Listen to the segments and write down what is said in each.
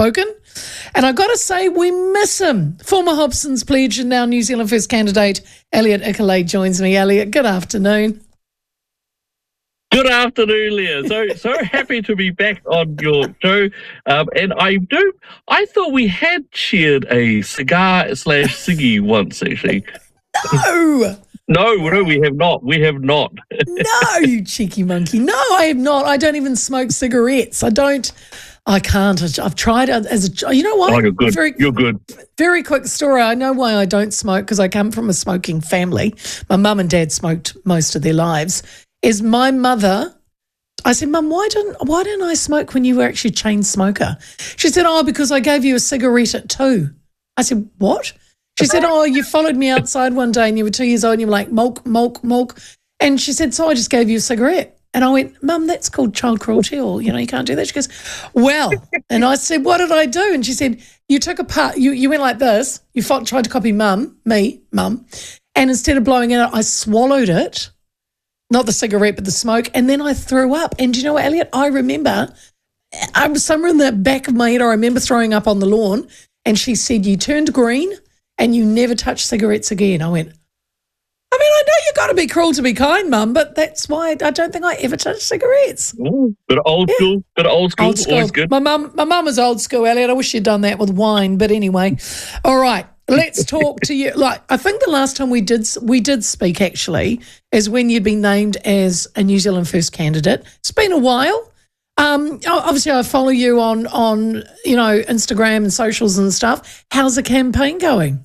smoking. And I got to say, we miss him. Former Hobson's pledge and now New Zealand First candidate Elliot Ikeley joins me. Elliot, good afternoon. Good afternoon, Leah. So happy to be back on your show. And I thought we had shared a cigar/ciggy once, actually. No. No, we have not. We have not. No, you cheeky monkey. No, I have not. I don't even smoke cigarettes. I can't. I've tried as a, you know what? Oh, you're good. You're good. Very quick story. I know why I don't smoke, because I come from a smoking family. My mum and dad smoked most of their lives. Is my mother, I said, Mum, why didn't I smoke when you were actually a chain smoker? She said, because I gave you a cigarette at 2. I said, what? She said, you followed me outside one day and you were 2 years old and you were like, mulk, mulk, mulk. And she said, so I just gave you a cigarette. And I went, Mum, that's called child cruelty, or, you can't do that. She goes, well, and I said, what did I do? And she said, you took a part, you went like this, you tried to copy Mum, and instead of blowing it out, I swallowed it, not the cigarette, but the smoke, and then I threw up. And do you know what, Elliot? I remember, I was somewhere in the back of my head, I remember throwing up on the lawn, and she said, you turned green and you never touched cigarettes again. I went, I know you've got to be cruel to be kind, Mum, but that's why I don't think I ever touched cigarettes. Ooh, bit of old school, Old school. Always good. My mum was old school, Elliot. I wish you'd done that with wine, but anyway. All right, let's talk to you. I think the last time we did speak, actually, is when you'd been named as a New Zealand First candidate. It's been a while. Obviously, I follow you on Instagram and socials and stuff. How's the campaign going?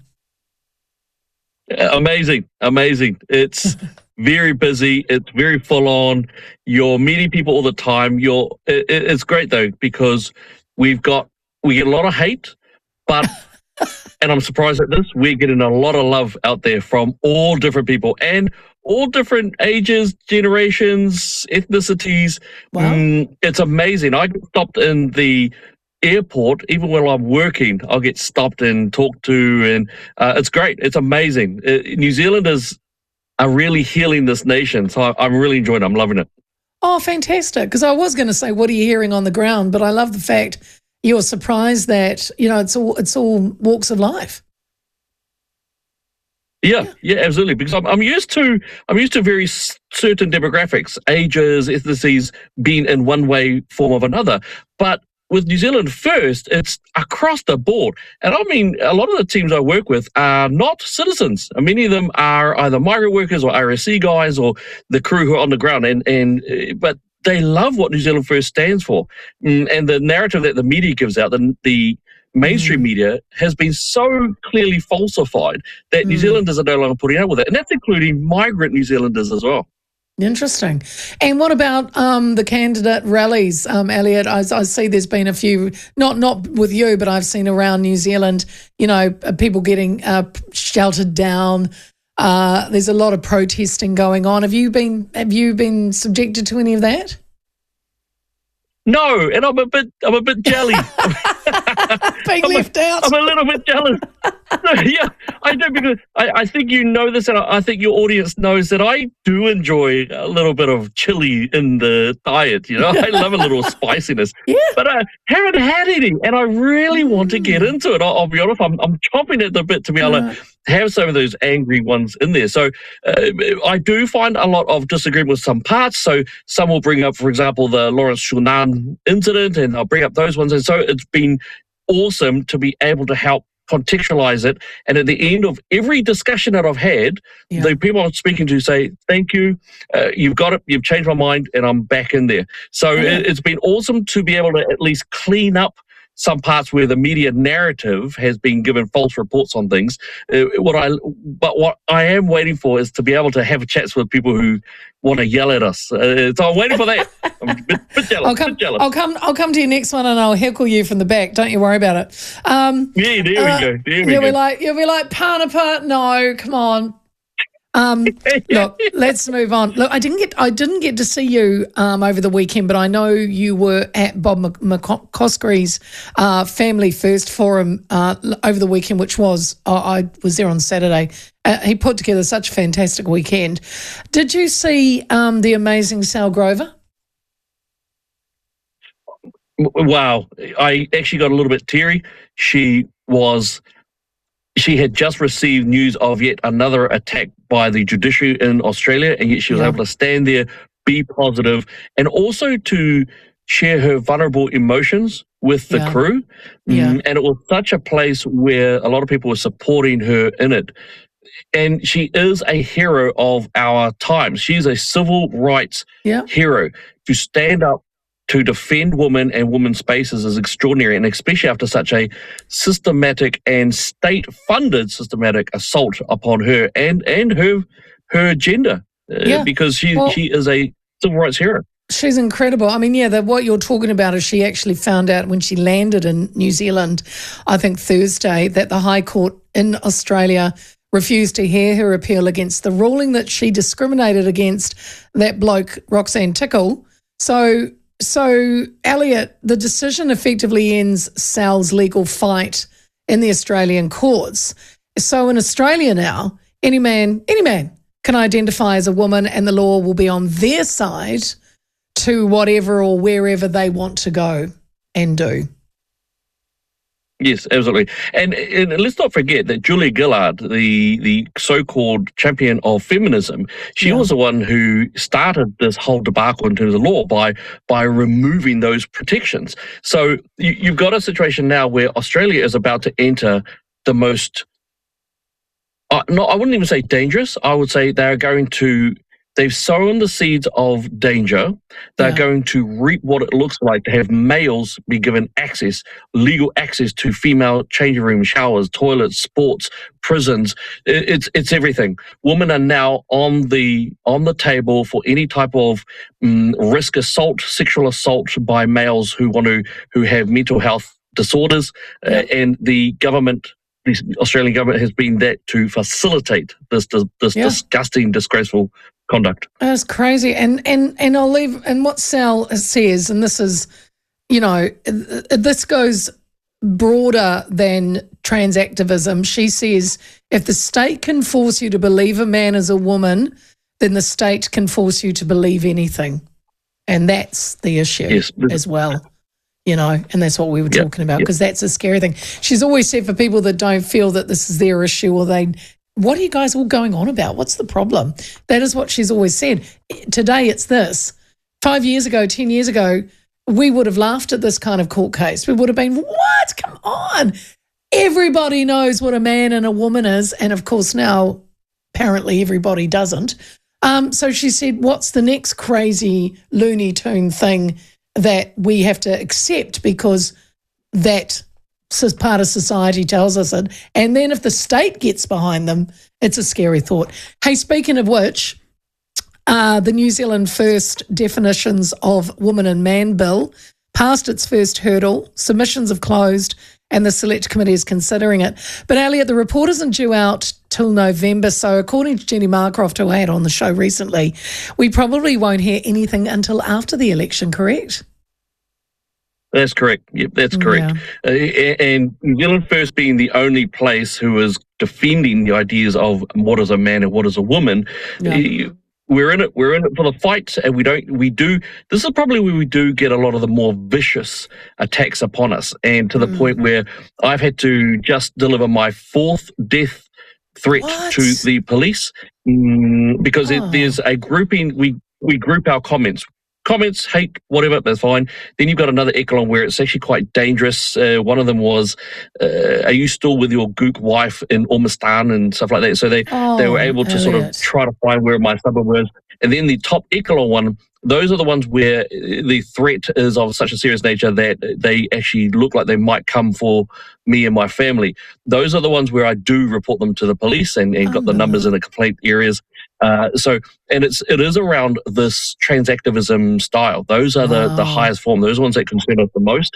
Amazing. It's very busy. It's very full on. You're meeting people all the time. It's great though, because we get a lot of hate, but and I'm surprised at this, we're getting a lot of love out there from all different people and all different ages, generations, ethnicities. Wow. It's amazing. I get stopped in the airport, even when I'm working, I'll get stopped and talked to, and it's great. It's amazing. New Zealanders are really healing this nation, so I'm really enjoying it. I'm loving it. Oh, fantastic. Because I was going to say, what are you hearing on the ground? But I love the fact you're surprised that, it's all walks of life. Yeah, absolutely. Because I'm used to very certain demographics, ages, ethnicities being in one way, form of another. But with New Zealand First, it's across the board. And I mean, a lot of the teams I work with are not citizens. Many of them are either migrant workers or RSC guys or the crew who are on the ground. But they love what New Zealand First stands for. And the narrative that the media gives out, the mainstream media, has been so clearly falsified that New Zealanders are no longer putting up with it. And that's including migrant New Zealanders as well. Interesting. And what about the candidate rallies, Elliot? I see there's been a few, not with you, but I've seen around New Zealand, people getting sheltered down. There's a lot of protesting going on. Have you been subjected to any of that? No, and I'm a bit jelly. Being left out. I'm a little bit jealous. Yeah, I do, because I think you know this, and I think your audience knows that I do enjoy a little bit of chili in the diet. I love a little spiciness. Yeah. But I haven't had any, and I really want to get into it. I'll be honest, I'm chomping at the bit to be able to have some of those angry ones in there. So I do find a lot of disagreement with some parts. So some will bring up, for example, the Lawrence Shunan incident, and I'll bring up those ones. And so it's been awesome to be able to help contextualize it. And at the end of every discussion that I've had, the people I'm speaking to say, thank you, you've got it, you've changed my mind, and I'm back in there. So it's been awesome to be able to at least clean up some parts where the media narrative has been given false reports on things. What I am waiting for is to be able to have chats with people who want to yell at us. So I'm waiting for that. I'm a bit jealous. I'll come to your next one and I'll heckle you from the back. Don't you worry about it. There we go. You'll be like, Panapa, no, come on. Look, let's move on. Look, I didn't get to see you over the weekend, but I know you were at Bob McCoskey's Family First Forum over the weekend, which was I was there on Saturday. He put together such a fantastic weekend. Did you see the amazing Sal Grover? Wow. I actually got a little bit teary. She had just received news of yet another attack by the judiciary in Australia, and yet she was able to stand there, be positive, and also to share her vulnerable emotions with the crew. And it was such a place where a lot of people were supporting her in it. And she is a hero of our times. She's a civil rights hero. To stand up to defend women and women's spaces is extraordinary, and especially after such a systematic and state-funded systematic assault upon her and her gender, because she is a civil rights hero. She's incredible. I mean, what you're talking about is she actually found out when she landed in New Zealand, I think Thursday, that the High Court in Australia refused to hear her appeal against the ruling that she discriminated against that bloke, Roxanne Tickle. So Elliot, the decision effectively ends Sal's legal fight in the Australian courts. So in Australia now, any man can identify as a woman, and the law will be on their side to whatever or wherever they want to go and do. Yes, absolutely. And let's not forget that Julia Gillard, the so-called champion of feminism, she was the one who started this whole debacle in terms of law by removing those protections. So you've got a situation now where Australia is about to enter the most, I wouldn't even say dangerous, I would say they've sown the seeds of danger. They're going to reap what it looks like to have males be given legal access to female changing rooms, showers, toilets, sports, prisons. It's everything. Women are now on the table for any type of risk assault, sexual assault by males who have mental health disorders, and the Australian government has been there to facilitate this disgusting, disgraceful conduct. That's crazy. And I'll leave, and what Sal says, and this is, this goes broader than trans activism. She says, if the state can force you to believe a man is a woman, then the state can force you to believe anything. And that's the issue as well. And that's what we were talking about, because that's a scary thing. She's always said, for people that don't feel that this is their issue, or what are you guys all going on about? What's the problem? That is what she's always said. Today it's this. 5 years ago, 10 years ago, we would have laughed at this kind of court case. We would have been, what? Come on. Everybody knows what a man and a woman is. And of course now, apparently everybody doesn't. So she said, what's the next crazy Looney Tune thing that we have to accept because that part of society tells us it? And then if the state gets behind them, it's a scary thought. Hey, speaking of which, the New Zealand First Definitions of Woman and Man Bill passed its first hurdle. Submissions have closed and the Select Committee is considering it. But Elliot, the report isn't due out till November. So according to Jenny Marcroft, who I had on the show recently, we probably won't hear anything until after the election, correct? That's correct. Yep, that's correct. And New Zealand First being the only place who is defending the ideas of what is a man and what is a woman, we're in it for the fight, and this is probably where we do get a lot of the more vicious attacks upon us, and to the point where I've had to just deliver my 4th death threat to the police, because there's a grouping, we group our comments, hate, whatever, that's fine. Then you've got another echelon where it's actually quite dangerous. One of them was, are you still with your gook wife in Ormistan and stuff like that? So they were able to sort of try to find where my suburb was. And then the top echelon one, those are the ones where the threat is of such a serious nature that they actually look like they might come for me and my family. Those are the ones where I do report them to the police and got the numbers in the complaint areas. And it is around this trans activism style. Those are the highest form. Those are ones that concern us the most.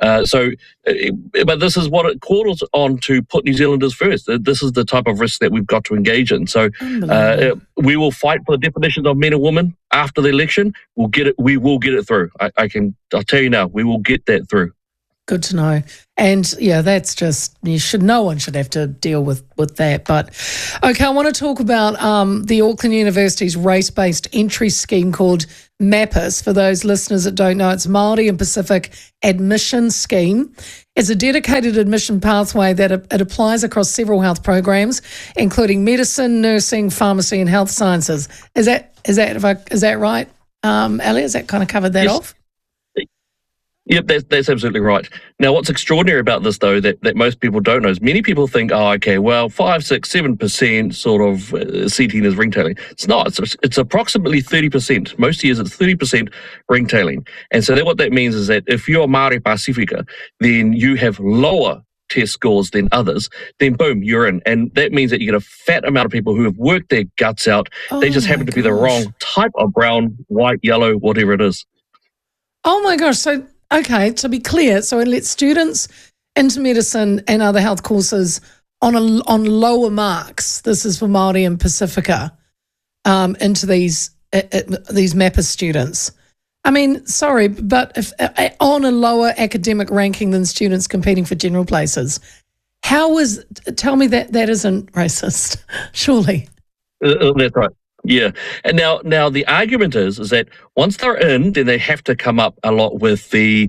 But this is what it calls on to put New Zealanders first. This is the type of risk that we've got to engage in. So we will fight for the definitions of men and women after the election. We'll get it. We will get it through. I'll tell you now, we will get that through. Good to know. And that's just, no one should have to deal with that. But okay, I want to talk about the Auckland University's race-based entry scheme called MAPAS, for those listeners that don't know, it's Māori and Pacific Admission Scheme. It's a dedicated admission pathway that it applies across several health programs, including medicine, nursing, pharmacy, and health sciences. Is that right, Ali? Has that kind of covered that off? Yep, that's absolutely right. Now, what's extraordinary about this, though, that most people don't know is many people think, 5, 6, 7% sort of seating is ringtailing. It's not. It's approximately 30%. Most years it's 30% ringtailing. And so what that means is that if you're Māori Pasifika, then you have lower test scores than others, then boom, you're in. And that means that you get a fat amount of people who have worked their guts out. They just happen to be the wrong type of brown, white, yellow, whatever it is. Oh my gosh. So, okay, to be clear, so it lets students into medicine and other health courses on lower marks, this is for Māori and Pacifica, into these MAPAS students. I mean, sorry, but if on a lower academic ranking than students competing for general places, tell me that isn't racist, surely. That's right. Yeah. And now the argument is that once they're in, then they have to come up a lot with the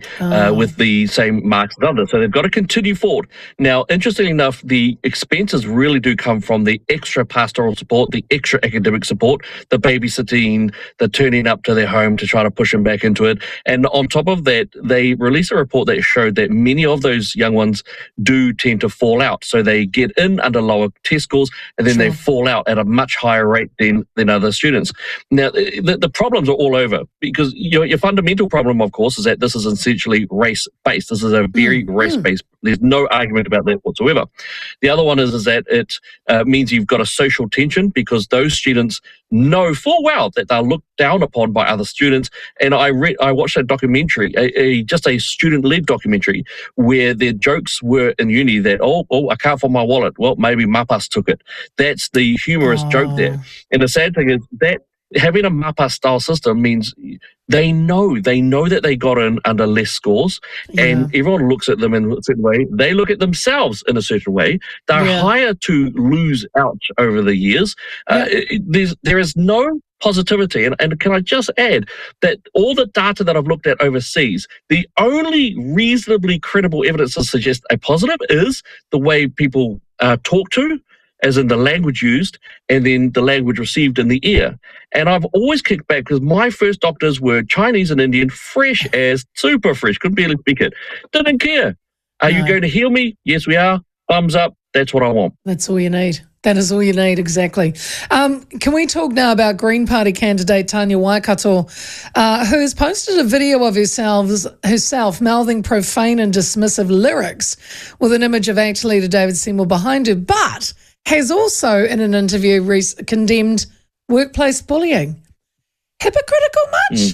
same marks as others. So they've got to continue forward. Now, interestingly enough, the expenses really do come from the extra pastoral support, the extra academic support, the babysitting, the turning up to their home to try to push them back into it. And on top of that, they released a report that showed that many of those young ones do tend to fall out. So they get in under lower test scores and then they fall out at a much higher rate than other students. Now, the problems are all over because your fundamental problem, of course, is that this is essentially race-based. This is a very race-based. There's no argument about that whatsoever. The other one is that it means you've got a social tension because those students know full well that they're looked down upon by other students. And I watched a documentary, just a student-led documentary, where their jokes were in uni that, I can't find my wallet. Well, maybe Mapas took it. That's the humorous joke there. And the sad thing is that having a MAPA style system means they know that they got in under less scores, and everyone looks at them in a certain way. They look at themselves in a certain way. They're higher to lose out over the years. There is no positivity. And can I just add that all the data that I've looked at overseas, the only reasonably credible evidence to suggest a positive is the way people talk to, as in the language used, and then the language received in the ear. And I've always kicked back because my first doctors were Chinese and Indian, fresh as, super fresh, couldn't barely speak it. Didn't care. Are you going to heal me? Yes, we are. Thumbs up. That's what I want. That's all you need. That is all you need, exactly. Can we talk now about Green Party candidate Tanya Waikato, who has posted a video of herself mouthing profane and dismissive lyrics with an image of ACT leader David Seymour behind her, but has also, in an interview, condemned workplace bullying. Hypocritical much?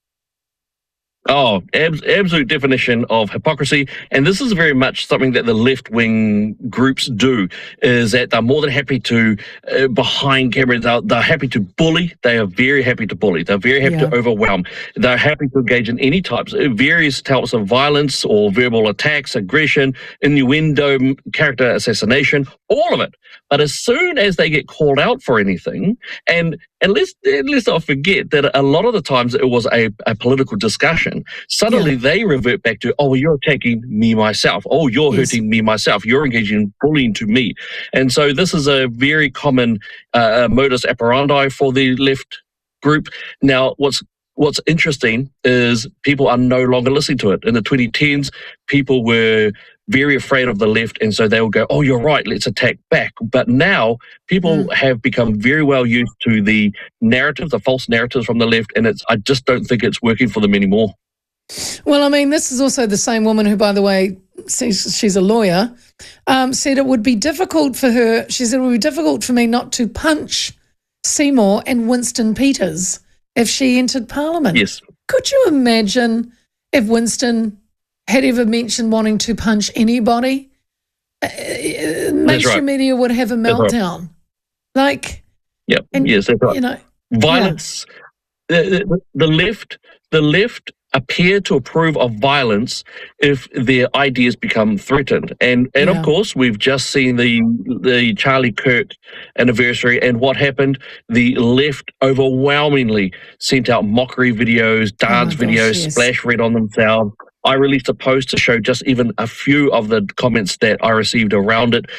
Oh, absolute definition of hypocrisy. And this is very much something that the left-wing groups do, is that they're more than happy to, behind cameras, they're happy to bully. They are very happy to bully. They're very happy to overwhelm. They're happy to engage in any various types of violence or verbal attacks, aggression, innuendo, character assassination, all of it. But as soon as they get called out for anything, and let's not forget that a lot of the times it was a political discussion, suddenly they revert back to, you're attacking me myself. Oh, you're hurting me myself. You're engaging in bullying to me. And so this is a very common modus operandi for the left group. Now, what's interesting is people are no longer listening to it. In the 2010s, people were very afraid of the left, and so they will go, you're right, let's attack back. But now people have become very well used to the narrative, the false narratives from the left, and I just don't think it's working for them anymore. Well, I mean, this is also the same woman who, by the way, she's a lawyer, said it would be difficult for her. She said it would be difficult for me not to punch Seymour and Winston Peters if she entered Parliament. Yes. Could you imagine if Winston had ever mentioned wanting to punch anybody? Mainstream media would have a meltdown. Yes, that's right. You know, violence. The left appear to approve of violence if their ideas become threatened. And of course, we've just seen the Charlie Kirk anniversary, and what happened. The left overwhelmingly sent out mockery videos, dance videos, splash red on themselves. I released a post to show just even a few of the comments that I received around it.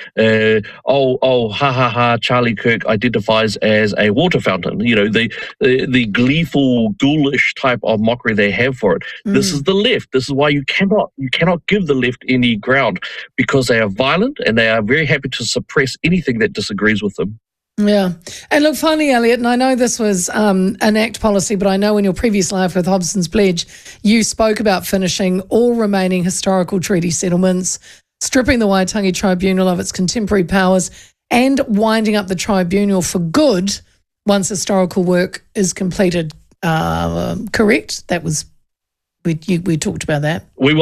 Ha ha ha, Charlie Kirk identifies as a water fountain. You know, the gleeful, ghoulish type of mockery they have for it. This is the left. This is why you cannot give the left any ground, because they are violent and they are very happy to suppress anything that disagrees with them. Yeah. And look, finally, Elliot, and I know this was an ACT policy, but I know in your previous life with Hobson's Pledge, you spoke about finishing all remaining historical treaty settlements, stripping the Waitangi Tribunal of its contemporary powers, and winding up the tribunal for good once historical work is completed. Correct? That was, we talked about that.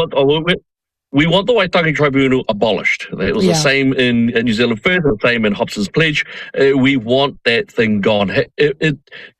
We want the Waitangi Tribunal abolished. It was the same in New Zealand First, the same in Hobson's Pledge. We want that thing gone. It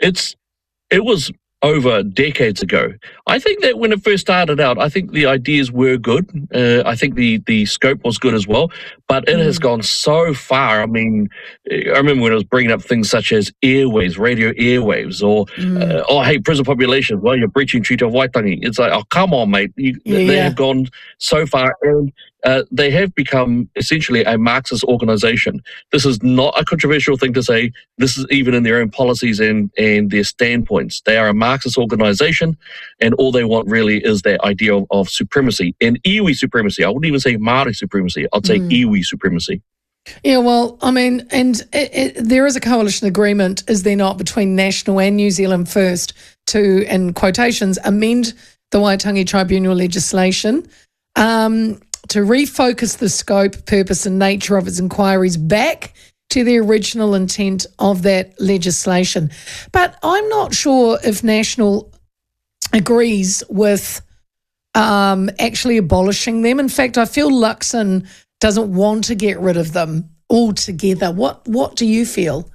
was over decades ago. I think that when it first started out, I think the ideas were good. I think the scope was good as well, but it has gone so far. I mean, I remember when I was bringing up things such as airwaves, radio airwaves, or, hey, prison populations, well, you're breaching Treaty of Waitangi. It's like, oh, come on, mate. They have gone so far, and they have become essentially a Marxist organization. This is not a controversial thing to say. This is even in their own policies and their standpoints. They are a Marxist organization, and all they want really is that idea of supremacy, and iwi supremacy. I wouldn't even say Māori supremacy. I'd say iwi supremacy. Yeah, well, I mean, and there is a coalition agreement, is there not, between National and New Zealand First to, in quotations, amend the Waitangi Tribunal legislation to refocus the scope, purpose and nature of its inquiries back to the original intent of that legislation. But I'm not sure if National agrees with actually abolishing them. In fact, I feel Luxon doesn't want to get rid of them altogether. What do you feel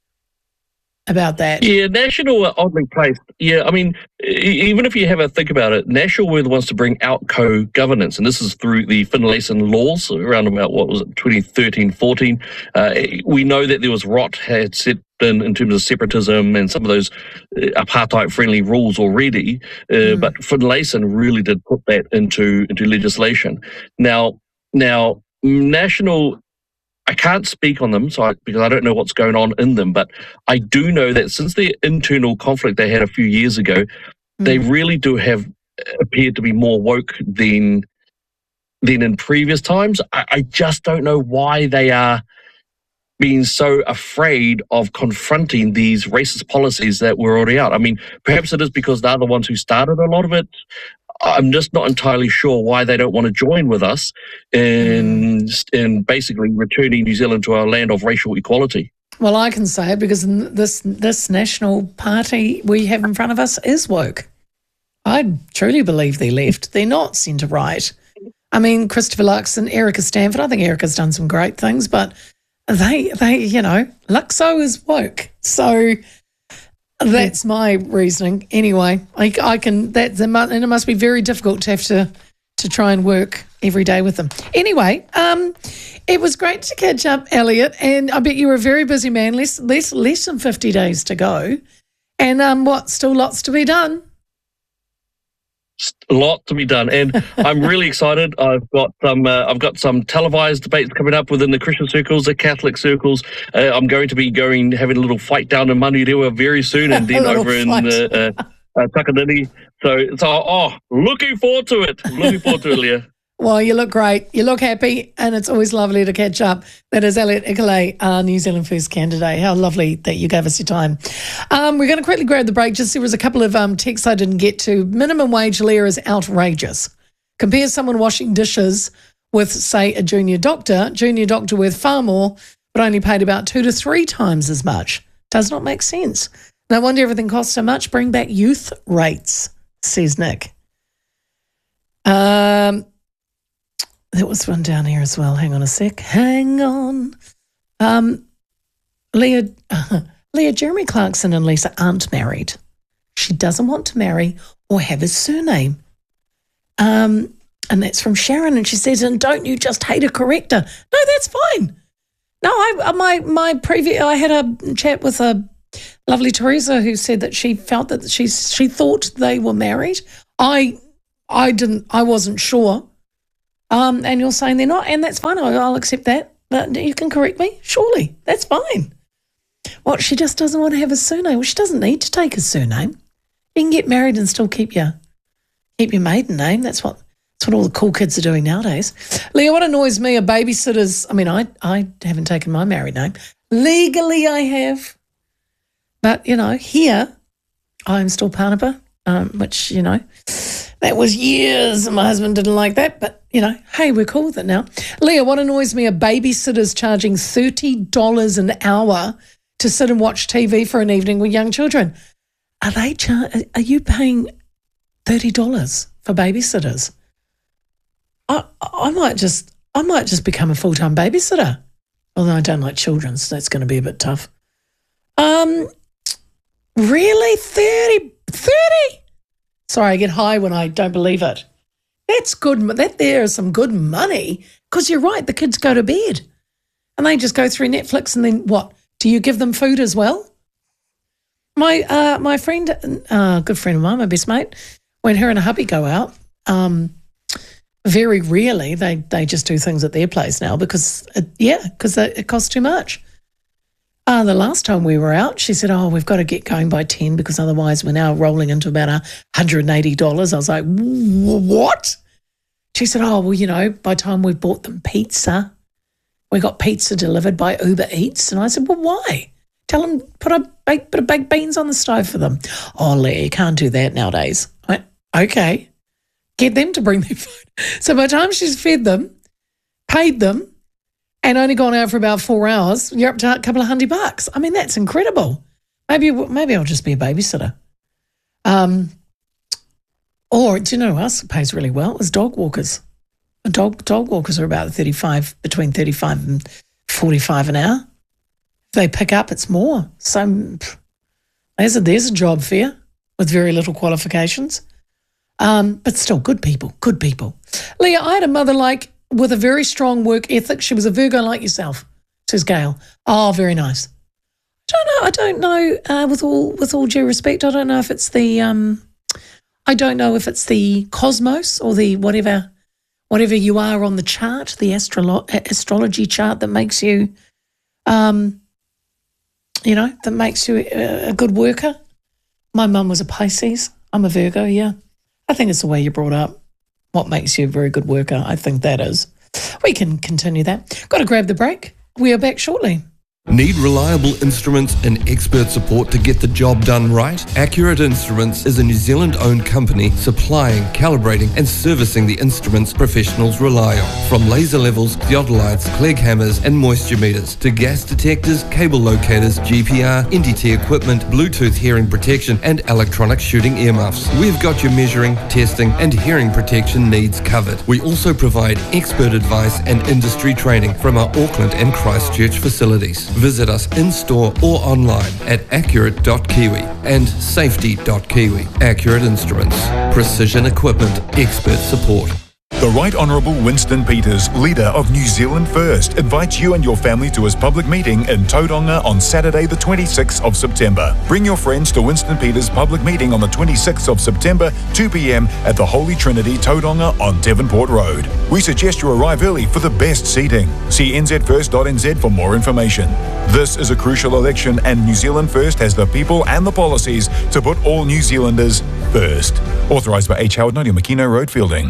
about that? Yeah, National are oddly placed. Yeah, I mean, even if you have a think about it, National were the ones to bring out co-governance, and this is through the Finlayson laws around about, 2013, 14. We know that there was rot had set in terms of separatism and some of those apartheid-friendly rules already, but Finlayson really did put that into legislation. Now, National, I can't speak on them because I don't know what's going on in them, but I do know that since the internal conflict they had a few years ago, they really do have appeared to be more woke than in previous times. I just don't know why they are being so afraid of confronting these racist policies that were already out. I mean, perhaps it is because they're the ones who started a lot of it. I'm just not entirely sure why they don't want to join with us in basically returning New Zealand to our land of racial equality. Well, I can say it because this National Party we have in front of us is woke. I truly believe they're left. They're not centre-right. I mean, Christopher Luxon, Erica Stanford, I think Erica's done some great things, but they Luxo is woke. So that's my reasoning. Anyway, I can, and it must be very difficult to have to try and work every day with them. Anyway, it was great to catch up, Elliot, and I bet you were a very busy man, less than 50 days to go. And still lots to be done. A lot to be done, and I'm really excited. I've got some televised debates coming up within the Christian circles, the Catholic circles. I'm going to be having a little fight down in Manurewa very soon, and then over in Takanini. So looking forward to it. Looking forward to it, Leah. Well, you look great. You look happy, and it's always lovely to catch up. That is Elliot Ikeley, our New Zealand First candidate. How lovely that you gave us your time. We're going to quickly grab the break. Just there was a couple of texts I didn't get to. Minimum wage, Leah, is outrageous. Compare someone washing dishes with, say, a junior doctor. Junior doctor worth far more, but only paid about 2 to 3 times as much. Does not make sense. No wonder everything costs so much. Bring back youth rates, says Nick. There was one down here as well. Hang on a sec. Hang on. Leah, Jeremy Clarkson and Lisa aren't married. She doesn't want to marry or have his surname. And that's from Sharon, and she says, "And don't you just hate a corrector?" No, that's fine. No, I had a chat with a lovely Teresa who said that she felt that she thought they were married. I wasn't sure. And you're saying they're not, and that's fine. I'll accept that. But you can correct me, surely. That's fine. Well, she just doesn't want to have a surname. Well, she doesn't need to take a surname. You can get married and still keep your maiden name. That's what all the cool kids are doing nowadays. Leah, what annoys me are babysitters. I mean, I haven't taken my married name. Legally, I have. But, here, I'm still Parnapa, which, that was years and my husband didn't like that. But, hey, we're cool with it now. Leah, what annoys me are babysitters charging $30 an hour to sit and watch TV for an evening with young children. Are you paying $30 for babysitters? I might just become a full-time babysitter. Although I don't like children, so that's going to be a bit tough. Really? 30? Sorry, I get high when I don't believe it. That's good. There is some good money, because you're right, the kids go to bed and they just go through Netflix, and then what? Do you give them food as well? My friend, good friend of mine, my best mate, when her and her hubby go out, very rarely they just do things at their place now because it costs too much. The last time we were out, she said, "Oh, we've got to get going by 10 because otherwise we're now rolling into about $180. I was like, "What?" She said, "Oh, well, by the time we've bought them pizza, we got pizza delivered by Uber Eats." And I said, "Well, why? Tell them put a bit of baked beans on the stove for them." "Oh, Leah, you can't do that nowadays." I went, "Okay, get them to bring their food." So by the time she's fed them, paid them, and only gone out for about 4 hours, you're up to a couple of $100. I mean, that's incredible. Maybe I'll just be a babysitter. Or do you know who else pays really well? Is dog walkers. Dog walkers are about between 35 and 45 an hour. If they pick up, it's more. So there's a job fair with very little qualifications. But still, good people. Leah, I had a mother with a very strong work ethic. She was a Virgo like yourself, says Gail. Oh, very nice. I don't know. With all due respect, I don't know if it's the cosmos or the whatever you are on the chart, the astrology chart that makes you, that makes you a good worker. My mum was a Pisces. I'm a Virgo. Yeah, I think it's the way you're brought up. What makes you a very good worker? I think that is. We can continue that. Got to grab the break. We are back shortly. Need reliable instruments and expert support to get the job done right? Accurate Instruments is a New Zealand-owned company supplying, calibrating and servicing the instruments professionals rely on. From laser levels, theodolites, Clegg hammers and moisture meters to gas detectors, cable locators, GPR, NDT equipment, Bluetooth hearing protection and electronic shooting earmuffs. We've got your measuring, testing and hearing protection needs covered. We also provide expert advice and industry training from our Auckland and Christchurch facilities. Visit us in-store or online at accurate.kiwi and safety.kiwi. Accurate Instruments. Precision equipment. Expert support. The Right Honourable Winston Peters, leader of New Zealand First, invites you and your family to his public meeting in Tauranga on Saturday the 26th of September. Bring your friends to Winston Peters' public meeting on the 26th of September, 2 p.m. at the Holy Trinity, Tauranga on Devonport Road. We suggest you arrive early for the best seating. See nzfirst.nz for more information. This is a crucial election and New Zealand First has the people and the policies to put all New Zealanders first. Authorised by H. Howard, 90 Makino Road, Fielding.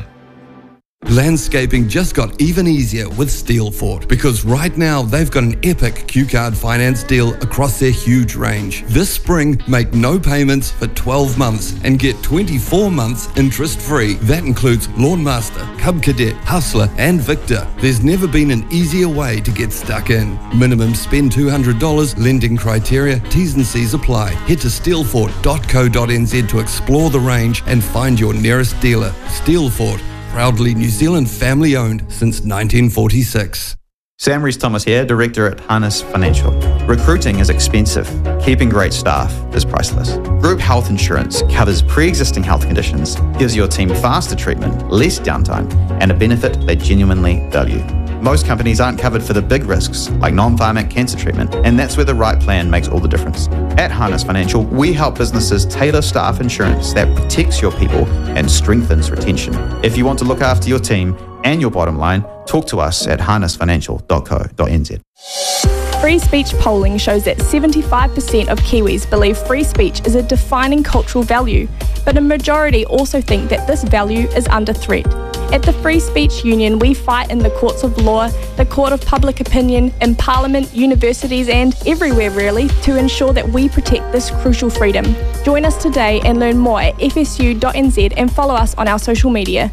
Landscaping just got even easier with Steelfort because right now they've got an epic Q-Card finance deal across their huge range. This spring, make no payments for 12 months and get 24 months interest-free. That includes Lawnmaster, Cub Cadet, Hustler and Victor. There's never been an easier way to get stuck in. Minimum spend $200, lending criteria, T's and C's apply. Head to steelfort.co.nz to explore the range and find your nearest dealer. Steelfort. Proudly New Zealand family owned since 1946. Sam Rees-Thomas here, Director at Harness Financial. Recruiting is expensive. Keeping great staff is priceless. Group health insurance covers pre-existing health conditions, gives your team faster treatment, less downtime, and a benefit they genuinely value. Most companies aren't covered for the big risks, like non-pharmac cancer treatment, and that's where the right plan makes all the difference. At Harness Financial, we help businesses tailor staff insurance that protects your people and strengthens retention. If you want to look after your team and your bottom line, talk to us at harnessfinancial.co.nz. Free speech polling shows that 75% of Kiwis believe free speech is a defining cultural value, but a majority also think that this value is under threat. At the Free Speech Union, we fight in the courts of law, the court of public opinion, in Parliament, universities and everywhere really to ensure that we protect this crucial freedom. Join us today and learn more at fsu.nz and follow us on our social media.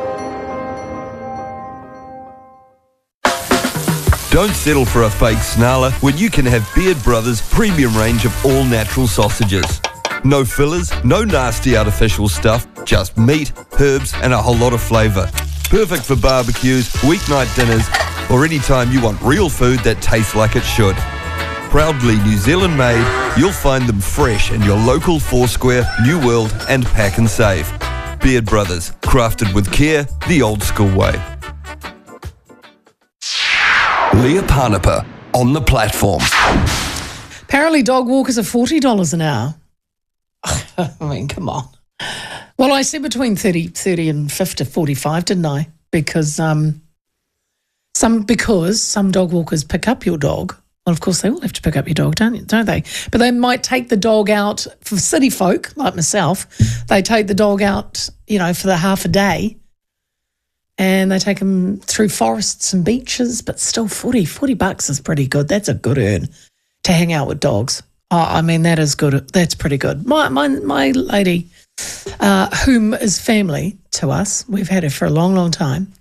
Don't settle for a fake snarler when you can have Beard Brothers' premium range of all-natural sausages. No fillers, no nasty artificial stuff, just meat, herbs and a whole lot of flavour. Perfect for barbecues, weeknight dinners or any time you want real food that tastes like it should. Proudly New Zealand made, you'll find them fresh in your local Foursquare, New World and Pack and Save. Beard Brothers, crafted with care, the old school way. Leah Parnapa on the platform. Apparently dog walkers are $40 an hour. I mean, come on. Well, I said between 30 and 50, 45, didn't I? Because some dog walkers pick up your dog. Well, of course, they all have to pick up your dog, don't they? But they might take the dog out for city folk like myself. They take the dog out, for the half a day, and they take them through forests and beaches. But still, $40 is pretty good. That's a good earn to hang out with dogs. Oh, I mean, that is good. That's pretty good. My lady, whom is family to us, we've had her for a long, long time.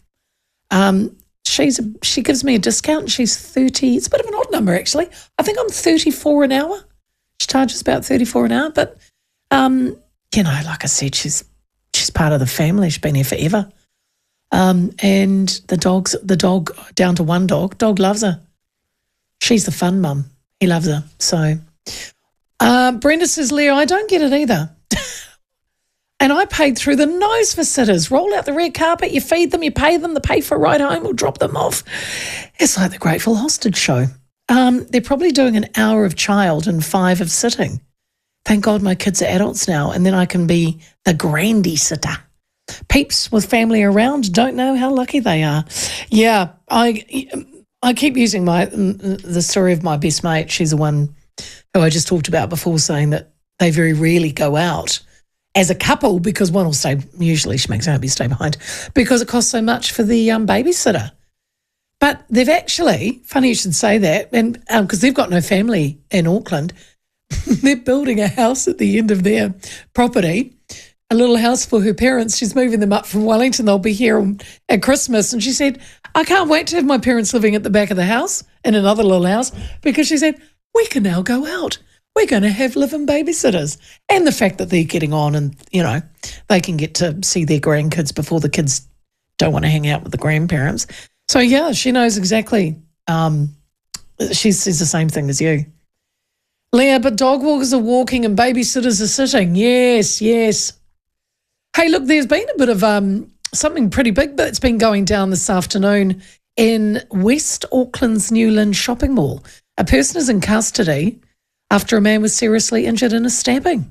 She gives me a discount and she's 30. It's a bit of an odd number, actually. I think I'm 34 an hour. She charges about 34 an hour. But, like I said, she's part of the family. She's been here forever. And the dog, down to one dog loves her. She's the fun mum. He loves her. So, Brenda says, Leo, I don't get it either. And I paid through the nose for sitters. Roll out the red carpet, you feed them, you pay them, they pay for a ride home or drop them off. It's like the Grateful Hostage show. They're probably doing an hour of child and 5 of sitting. Thank God my kids are adults now, and then I can be the grandy sitter. Peeps with family around don't know how lucky they are. Yeah, I keep using the story of my best mate. She's the one who I just talked about before, saying that they very rarely go out as a couple because one will stay, usually she makes her hubby stay behind, because it costs so much for the babysitter. But they've actually, funny you should say that, and because they've got no family in Auckland, they're building a house at the end of their property, a little house for her parents. She's moving them up from Wellington. They'll be here at Christmas. And she said, I can't wait to have my parents living at the back of the house in another little house, because she said, we can now go out. We're going to have live-in babysitters. And the fact that they're getting on and, they can get to see their grandkids before the kids don't want to hang out with the grandparents. So, yeah, she knows exactly. She says the same thing as you. Leah, but dog walkers are walking and babysitters are sitting. Yes, yes. Hey, look, there's been a bit of something pretty big that's been going down this afternoon in West Auckland's Newland shopping mall. A person is in custody after a man was seriously injured in a stabbing.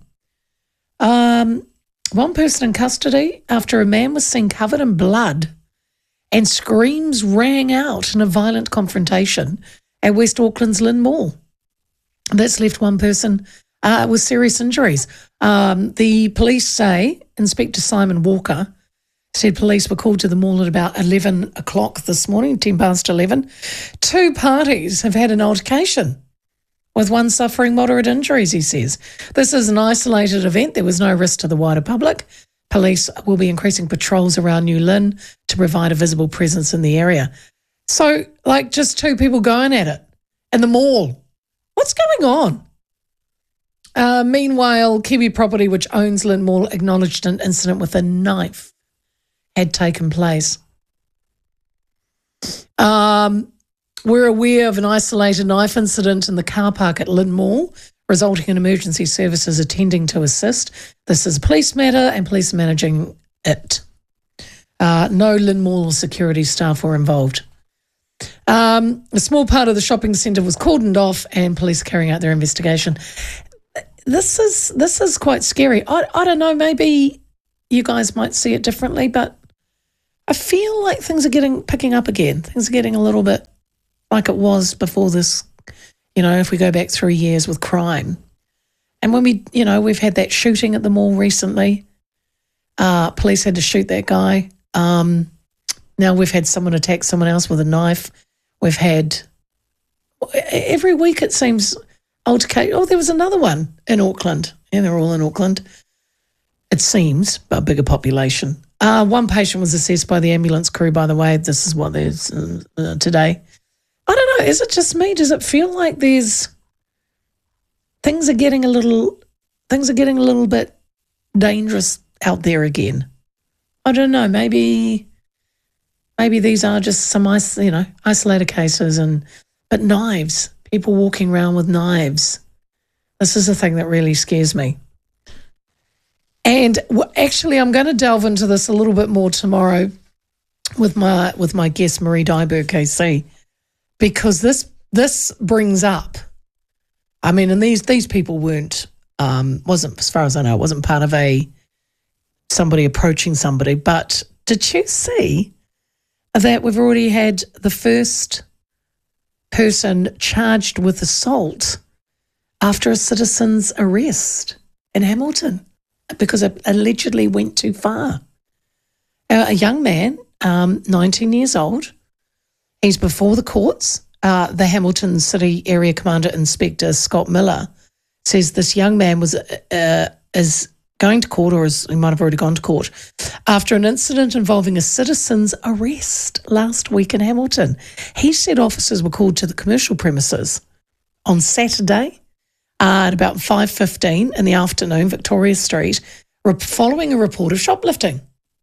One person in custody after a man was seen covered in blood and screams rang out in a violent confrontation at West Auckland's Lynn Mall. That's left one person with serious injuries. The police say, Inspector Simon Walker said police were called to the mall at about 11 o'clock this morning, 10 past 11. 2 parties have had an altercation, with one suffering moderate injuries, he says. This is an isolated event. There was no risk to the wider public. Police will be increasing patrols around New Lynn to provide a visible presence in the area. So, just 2 people going at it in the mall. What's going on? Meanwhile, Kiwi Property, which owns Lynn Mall, acknowledged an incident with a knife had taken place. We're aware of an isolated knife incident in the car park at Lynn Mall, resulting in emergency services attending to assist. This is a police matter and police managing it. No Lynn Mall security staff were involved. A small part of the shopping centre was cordoned off and police carrying out their investigation. This is quite scary. I don't know, maybe you guys might see it differently, but I feel like things are picking up again. Things are getting a little bit like it was before this, if we go back 3 years with crime. And when we've had that shooting at the mall recently, police had to shoot that guy. Now we've had someone attack someone else with a knife. We've had, every week it seems, altercation. Oh, there was another one in Auckland. Yeah, they're all in Auckland. It seems, but a bigger population. One patient was assessed by the ambulance crew, by the way. This is what there's today. I don't know. Is it just me? Does it feel like things are getting a little bit dangerous out there again? I don't know. Maybe these are just some isolated cases, but knives. People walking around with knives. This is the thing that really scares me. And actually, I'm going to delve into this a little bit more tomorrow with my guest Marie Dyberg KC, because this brings up. I mean, and these people wasn't, as far as I know, it wasn't part of somebody approaching somebody. But did you see that we've already had the first person charged with assault after a citizen's arrest in Hamilton because it allegedly went too far? A young man, 19 years old, he's before the courts. The Hamilton City Area Commander Inspector Scott Miller says this young man is going to court, or he might have already gone to court, after an incident involving a citizen's arrest last week in Hamilton. He said officers were called to the commercial premises on Saturday at about 5:15 in the afternoon, Victoria Street, following a report of shoplifting.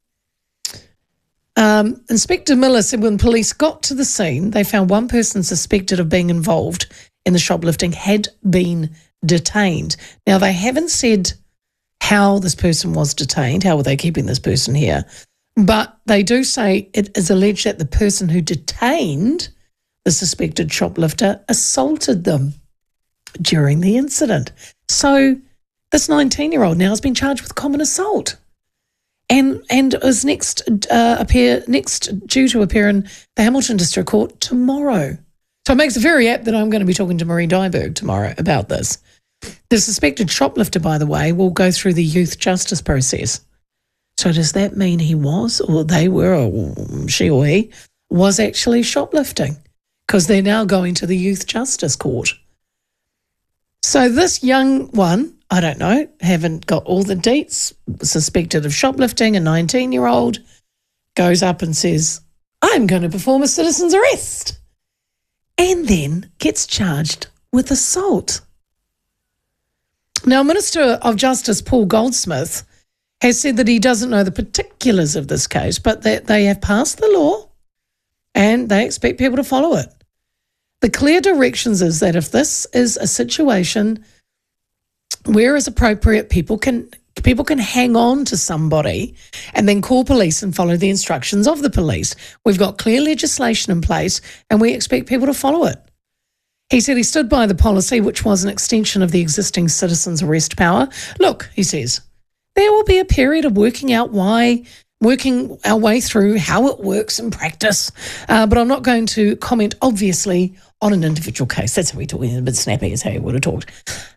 Inspector Miller said when police got to the scene, they found one person suspected of being involved in the shoplifting had been detained. Now, they haven't said how this person was detained, how were they keeping this person here, but they do say it is alleged that the person who detained the suspected shoplifter assaulted them during the incident. So this 19-year-old now has been charged with common assault and is next due to appear in the Hamilton District Court tomorrow. So it makes it very apt that I'm going to be talking to Marie Dyberg tomorrow about this. The suspected shoplifter, by the way, will go through the youth justice process. So does that mean he was, or they were, or she or he was actually shoplifting? Because they're now going to the youth justice court. So this young one, I don't know, haven't got all the deets, suspected of shoplifting, a 19-year-old, goes up and says, I'm going to perform a citizen's arrest, and then gets charged with assault. Now, Minister of Justice Paul Goldsmith has said that he doesn't know the particulars of this case, but that they have passed the law and they expect people to follow it. The clear directions is that if this is a situation where it's appropriate, people can hang on to somebody and then call police and follow the instructions of the police. We've got clear legislation in place and we expect people to follow it. He said he stood by the policy, which was an extension of the existing citizen's arrest power. Look, he says, there will be a period of working our way through how it works in practice, but I'm not going to comment, obviously, on an individual case. That's how we're talking, a bit snappy is how he would have talked.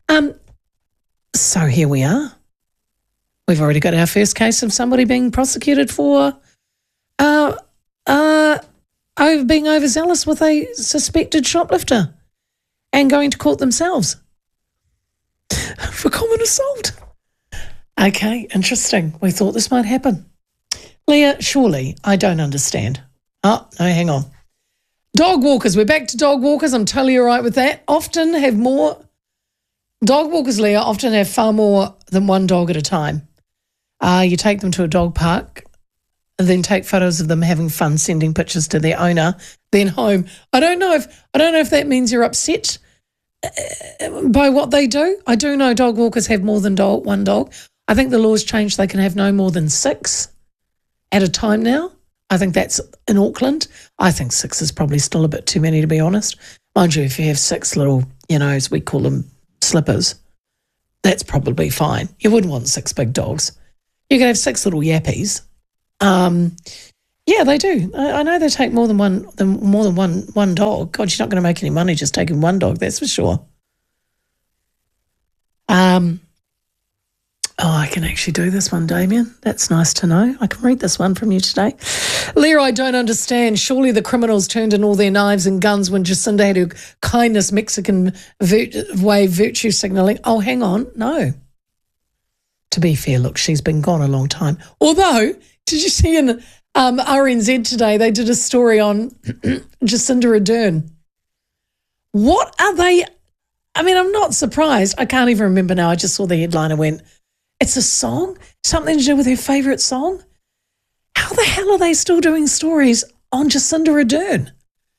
So here we are. We've already got our first case of somebody being prosecuted for being overzealous with a suspected shoplifter and going to court themselves for common assault. Okay, interesting. We thought this might happen. Leah, surely I don't understand. Oh, no, hang on. Dog walkers. We're back to dog walkers. I'm totally all right with that. Dog walkers, Leah, often have far more than one dog at a time. You take them to a dog park and then take photos of them having fun, sending pictures to their owner, then home. I don't know if that means you're upset by what they do. I do know dog walkers have more than one dog. I think the law's changed. They can have no more than 6 at a time now. I think that's in Auckland. I think 6 is probably still a bit too many, to be honest. Mind you, if you have 6 little, as we call them, slippers, that's probably fine. You wouldn't want 6 big dogs. You can have 6 little yappies. Yeah, they do. I know they take more than one dog. God, you're not going to make any money just taking one dog, that's for sure. I can actually do this one, Damien. That's nice to know. I can read this one from you today. Leah, I don't understand. Surely the criminals turned in all their knives and guns when Jacinda had her kindness Mexican way virtue signalling. Oh, hang on. No. To be fair, look, she's been gone a long time. Although, did you see in RNZ today, they did a story on Jacinda Ardern. What are they? I mean, I'm not surprised. I can't even remember now. I just saw the headline and went, it's a song? Something to do with her favourite song? How the hell are they still doing stories on Jacinda Ardern?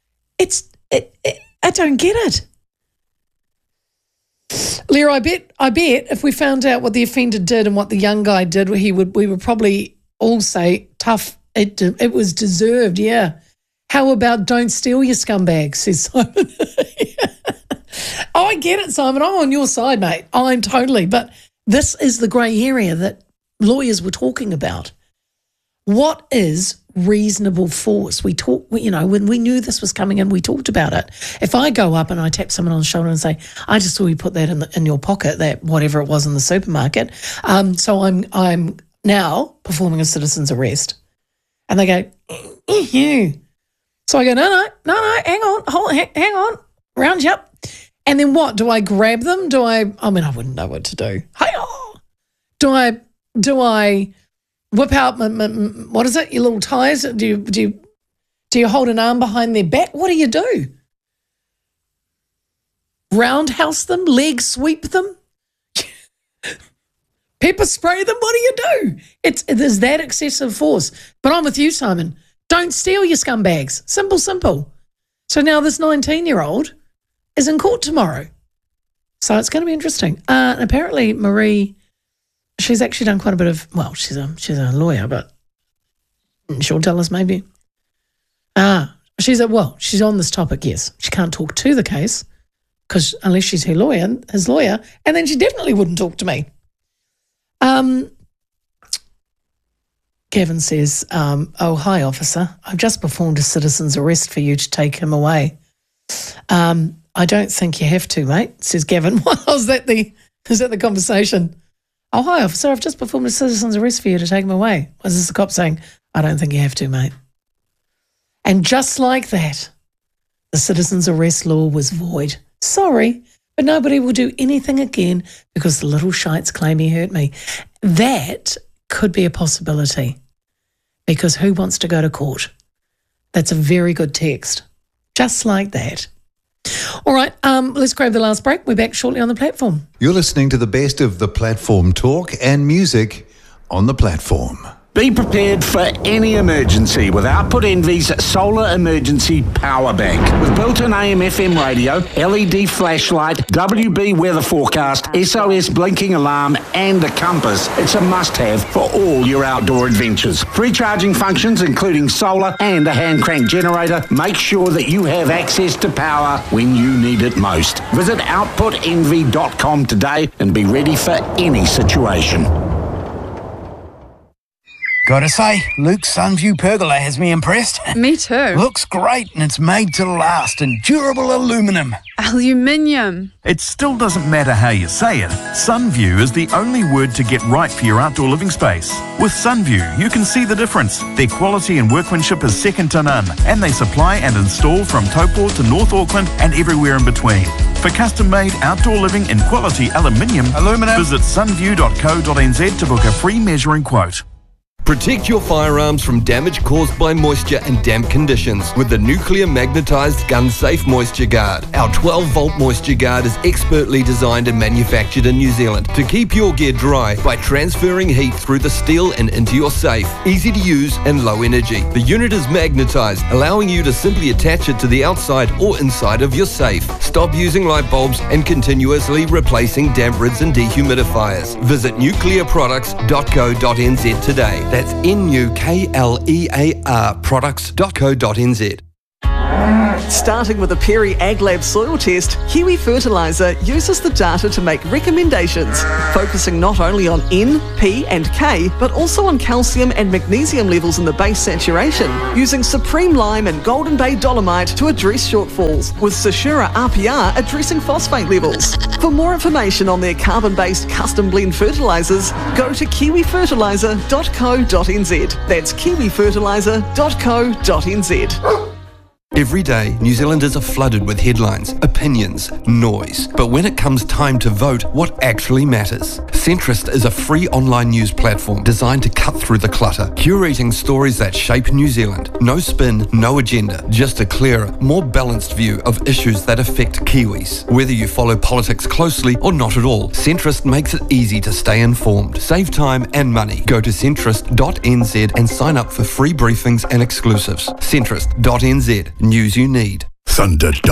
I don't get it. Leah, I bet if we found out what the offender did and what the young guy did, we would probably all say, tough, it was deserved, yeah. How about don't steal, you scumbag, says Simon. Oh, I get it, Simon. I'm on your side, mate. I'm totally. But this is the grey area that lawyers were talking about. What is reasonable force? We talk, when we knew this was coming in, we talked about it. If I go up and I tap someone on the shoulder and say, I just saw you put that in your pocket, that whatever it was in the supermarket, so I'm now performing a citizen's arrest. And they go, ew. So I go, no, hang on, round you up. And then what? Do I grab them? I wouldn't know what to do. Do I whip out my what is it, your little ties? Do you hold an arm behind their back? What do you do? Roundhouse them? Leg sweep them? Pepper spray them? What do you do? There's that excessive force. But I'm with you, Simon. Don't steal, you scumbags. Simple. So now this 19-year-old is in court tomorrow. So it's going to be interesting. And apparently Marie, she's actually done quite a bit of, she's a lawyer, but she'll tell us maybe. She's on this topic, yes. She can't talk to the case because unless she's his lawyer, and then she definitely wouldn't talk to me. Kevin says, oh, hi, officer. I've just performed a citizen's arrest for you to take him away. I don't think you have to, mate, says Gavin. Is that the conversation? Oh, hi, officer. I've just performed a citizen's arrest for you to take him away. Was this the cop saying, I don't think you have to, mate? And just like that, the citizen's arrest law was void. Sorry, but nobody will do anything again because the little shites claim he hurt me. That could be a possibility because who wants to go to court? That's a very good text. Just like that. All right, let's grab the last break. We're back shortly on the platform. You're listening to the best of the platform talk and music on the platform. Be prepared for any emergency with Output Envy's Solar Emergency Power Bank. With built-in AM/FM radio, LED flashlight, WB weather forecast, SOS blinking alarm and a compass, it's a must-have for all your outdoor adventures. Free charging functions including solar and a hand-crank generator make sure that you have access to power when you need it most. Visit outputenvy.com today and be ready for any situation. Gotta say, Luke's Sunview pergola has me impressed. Me too. Looks great and it's made to last in durable aluminum. Aluminium. It still doesn't matter how you say it. Sunview is the only word to get right for your outdoor living space. With Sunview, you can see the difference. Their quality and workmanship is second to none, and they supply and install from Taupo to North Auckland and everywhere in between. For custom-made outdoor living in quality aluminum, visit sunview.co.nz to book a free measuring quote. Protect your firearms from damage caused by moisture and damp conditions with the Nuclear Magnetized Gun Safe Moisture Guard. Our 12-volt moisture guard is expertly designed and manufactured in New Zealand to keep your gear dry by transferring heat through the steel and into your safe. Easy to use and low energy. The unit is magnetized, allowing you to simply attach it to the outside or inside of your safe. Stop using light bulbs and continuously replacing damp rids and dehumidifiers. Visit nuclearproducts.co.nz today. That's NUKLEAR products.co.nz. Starting with a Perry AgLab soil test, Kiwi Fertiliser uses the data to make recommendations, focusing not only on N, P and K, but also on calcium and magnesium levels in the base saturation, using Supreme Lime and Golden Bay Dolomite to address shortfalls, with Sashura RPR addressing phosphate levels. For more information on their carbon-based custom blend fertilisers, go to kiwifertiliser.co.nz. That's kiwifertiliser.co.nz. Every day, New Zealanders are flooded with headlines, opinions, noise. But when it comes time to vote, what actually matters? Centrist is a free online news platform designed to cut through the clutter, curating stories that shape New Zealand. No spin, no agenda, just a clearer, more balanced view of issues that affect Kiwis. Whether you follow politics closely or not at all, Centrist makes it easy to stay informed. Save time and money. Go to centrist.nz and sign up for free briefings and exclusives. Centrist.nz. News you need. Thunder